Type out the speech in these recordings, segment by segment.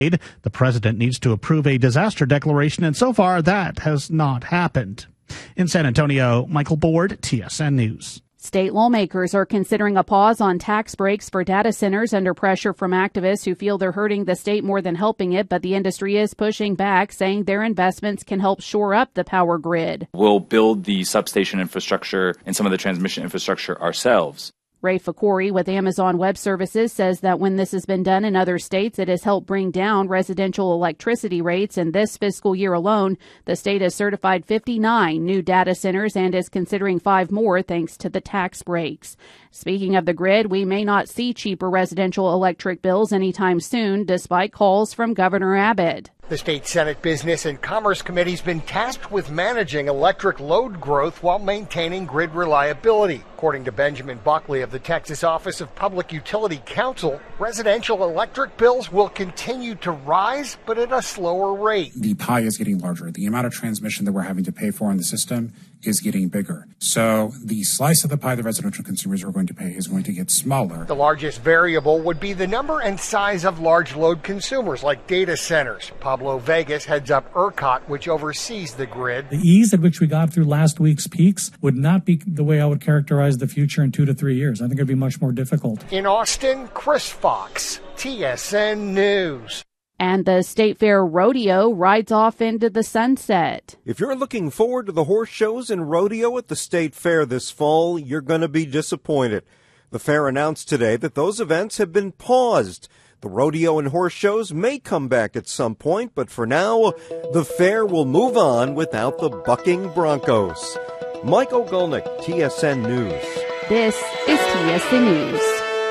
The president needs to approve a disaster declaration, and so far that has not happened. In San Antonio, Michael Board, TSN News. State lawmakers are considering a pause on tax breaks for data centers under pressure from activists who feel they're hurting the state more than helping it, but the industry is pushing back, saying their investments can help shore up the power grid. We'll build the substation infrastructure and some of the transmission infrastructure ourselves. Ray Fakori with Amazon Web Services says that when this has been done in other states, it has helped bring down residential electricity rates. And this fiscal year alone, the state has certified 59 new data centers and is considering 5 more thanks to the tax breaks. Speaking of the grid, we may not see cheaper residential electric bills anytime soon, despite calls from Governor Abbott. The state Senate Business and Commerce Committee has been tasked with managing electric load growth while maintaining grid reliability. According to Benjamin Buckley of the Texas Office of Public Utility Counsel, residential electric bills will continue to rise, but at a slower rate. The pie is getting larger. The amount of transmission that we're having to pay for in the system is getting bigger. So the slice of the pie the residential consumers are going to pay is going to get smaller. The largest variable would be the number and size of large load consumers like data centers. Pablo Vegas heads up ERCOT, which oversees the grid. The ease at which we got through last week's peaks would not be the way I would characterize the future in 2 to 3 years. I think it'd be much more difficult. In Austin, Chris Fox, TSN News. And the State Fair Rodeo rides off into the sunset. If you're looking forward to the horse shows and rodeo at the State Fair this fall, you're going to be disappointed. The fair announced today that those events have been paused. The rodeo and horse shows may come back at some point, but for now, the fair will move on without the bucking Broncos. Mike Ogulnik, TSN News. This is TSN News.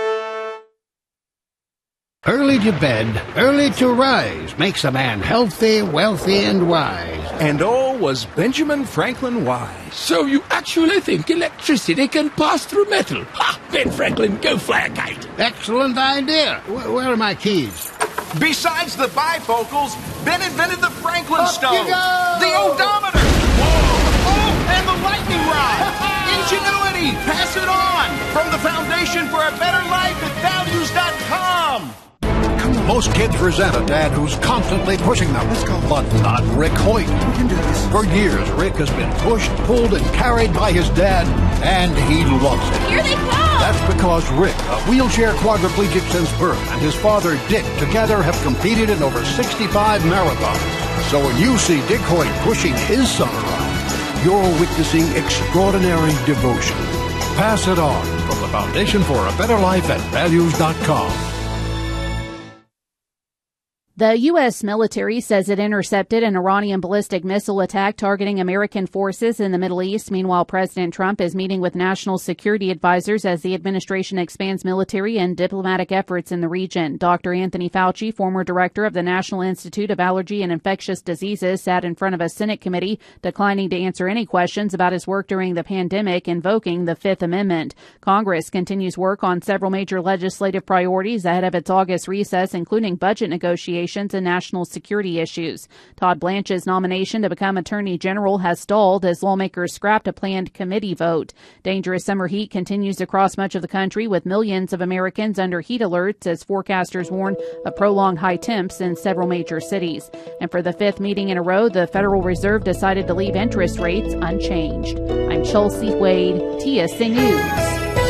Early to bed, early to rise makes a man healthy, wealthy, and wise. And all was Benjamin Franklin wise. So you actually think electricity can pass through metal? Ha! Ben Franklin, go fly a kite. Excellent idea. Where are my keys? Besides the bifocals, Ben invented the Franklin stove, the odometer, and the lightning rod. Ingenuity, pass it on. From the foundation for a better life at values.com. Most kids resent a dad who's constantly pushing them. Let's go. But not Rick Hoyt. We can do this. For years, Rick has been pushed, pulled, and carried by his dad, and he loves it. Here they come! That's because Rick, a wheelchair quadriplegic since birth, and his father, Dick, together have competed in over 65 marathons. So when you see Dick Hoyt pushing his son around, you're witnessing extraordinary devotion. Pass it on from the Foundation for a Better Life at values.com. The U.S. military says it intercepted an Iranian ballistic missile attack targeting American forces in the Middle East. Meanwhile, President Trump is meeting with national security advisors as the administration expands military and diplomatic efforts in the region. Dr. Anthony Fauci, former director of the National Institute of Allergy and Infectious Diseases, sat in front of a Senate committee declining to answer any questions about his work during the pandemic, invoking the Fifth Amendment. Congress continues work on several major legislative priorities ahead of its August recess, including budget negotiations and national security issues. Todd Blanche's nomination to become Attorney General has stalled as lawmakers scrapped a planned committee vote. Dangerous summer heat continues across much of the country, with millions of Americans under heat alerts as forecasters warn of prolonged high temps in several major cities. And for the 5th meeting in a row, the Federal Reserve decided to leave interest rates unchanged. I'm Chelsea Wade, TSN News.